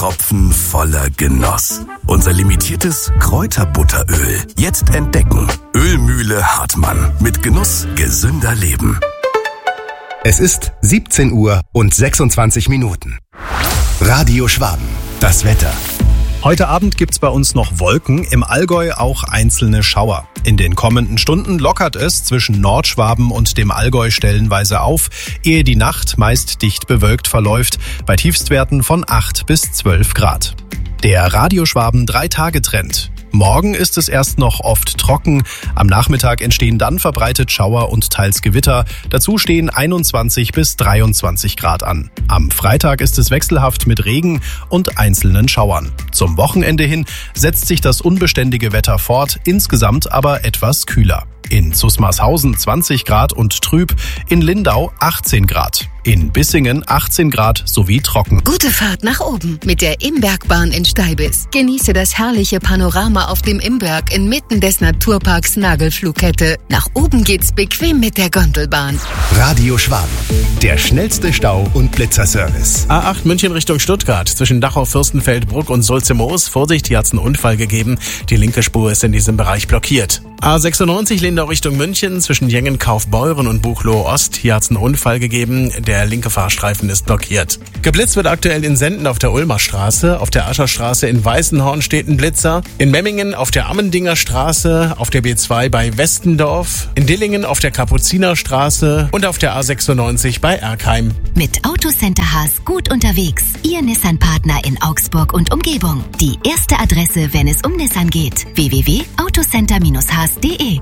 Tropfen voller Genuss. Unser limitiertes Kräuterbutteröl. Jetzt entdecken. Ölmühle Hartmann. Mit Genuss gesünder Leben. Es ist 17 Uhr und 26 Minuten. Radio Schwaben. Das Wetter. Heute Abend gibt's bei uns noch Wolken, im Allgäu auch einzelne Schauer. In den kommenden Stunden lockert es zwischen Nordschwaben und dem Allgäu stellenweise auf, ehe die Nacht meist dicht bewölkt verläuft, bei Tiefstwerten von 8 bis 12 Grad. Der Radio Schwaben 3-Tage-Trend. Morgen ist es erst noch oft trocken, am Nachmittag entstehen dann verbreitet Schauer und teils Gewitter, dazu stehen 21 bis 23 Grad an. Am Freitag ist es wechselhaft mit Regen und einzelnen Schauern. Zum Wochenende hin setzt sich das unbeständige Wetter fort, insgesamt aber etwas kühler. In Zusmarshausen 20 Grad und trüb, in Lindau 18 Grad. In Bissingen 18 Grad sowie trocken. Gute Fahrt nach oben mit der Imbergbahn in Steibis. Genieße das herrliche Panorama auf dem Imberg inmitten des Naturparks Nagelflughette. Nach oben geht's bequem mit der Gondelbahn. Radio Schwaben. Der schnellste Stau- und Blitzerservice. A8 München Richtung Stuttgart. Zwischen Dachau, Fürstenfeldbruck und Sulze-Moos. Vorsicht, hier hat's einen Unfall gegeben. Die linke Spur ist in diesem Bereich blockiert. A96 Lindau Richtung München. Zwischen Jengen, Kaufbeuren und Buchloe Ost. Hier hat's einen Unfall gegeben. Der linke Fahrstreifen ist blockiert. Geblitzt wird aktuell in Senden auf der Ulmer Straße. Auf der Ascherstraße in Weißenhorn steht ein Blitzer. In Memmingen auf der Ammendinger Straße. Auf der B2 bei Westendorf. In Dillingen auf der Kapuzinerstraße. Und auf der A96 bei Erkheim. Mit Autocenter Haas gut unterwegs. Ihr Nissan-Partner in Augsburg und Umgebung. Die erste Adresse, wenn es um Nissan geht. www.autocenter-haas.de.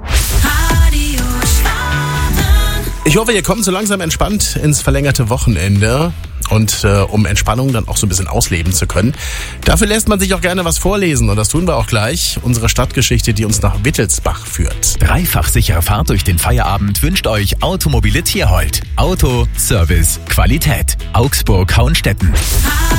Ich hoffe, ihr kommt so langsam entspannt ins verlängerte Wochenende. Und um Entspannung dann auch so ein bisschen ausleben zu können. Dafür lässt man sich auch gerne was vorlesen. Und das tun wir auch gleich. Unsere Stadtgeschichte, die uns nach Wittelsbach führt. Dreifach sichere Fahrt durch den Feierabend wünscht euch Automobile Tierhold. Auto, Service, Qualität. Augsburg, Hauenstetten.